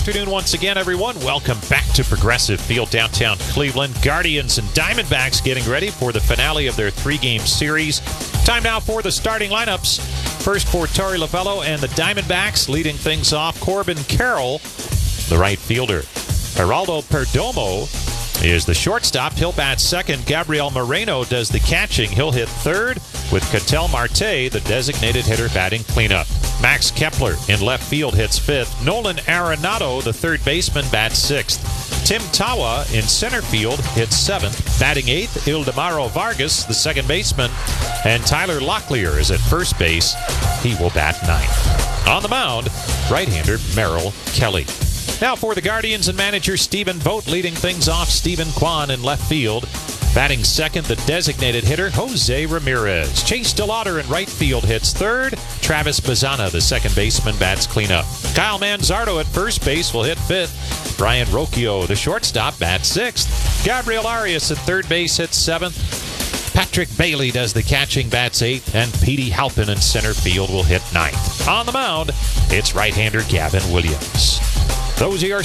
afternoon once again, everyone. Welcome back to Progressive Field, downtown Cleveland. Guardians and Diamondbacks getting ready for the finale of their three-game series. Time now for the starting lineups. First for Torey Lovullo and the Diamondbacks, leading things off, Corbin Carroll, the right fielder. Geraldo Perdomo is the shortstop. He'll bat second. Gabriel Moreno does the catching. He'll hit third, with Ketel Marte, the designated hitter, batting cleanup. Max Kepler in left field hits fifth. Nolan Arenado, the third baseman, bats sixth. Tim Tawa in center field hits seventh. Batting eighth, Ildemaro Vargas, the second baseman. And Tyler Locklear is at first base. He will bat ninth. On the mound, right-hander Merrill Kelly. Now for the Guardians and manager Stephen Vogt, leading things off, Stephen Kwan in left field. Batting second, the designated hitter, Jose Ramirez. Chase DeLauder in right field hits third. Travis Bazana, the second baseman, bats cleanup. Kyle Manzardo at first base will hit fifth. Brian Rocchio, the shortstop, bats sixth. Gabriel Arias at third base hits seventh. Patrick Bailey does the catching, bats eighth. And Petey Halpin in center field will hit ninth. On the mound, it's right-hander Gavin Williams. Those are your